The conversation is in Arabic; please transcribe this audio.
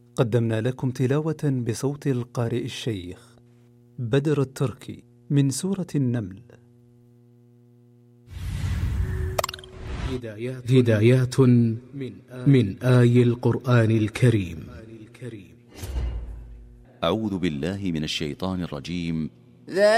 قدمنا لكم تلاوة بصوت القارئ الشيخ بدر التركي من سورة النمل. هدايات من آي القرآن الكريم. أعوذ بالله من الشيطان الرجيم.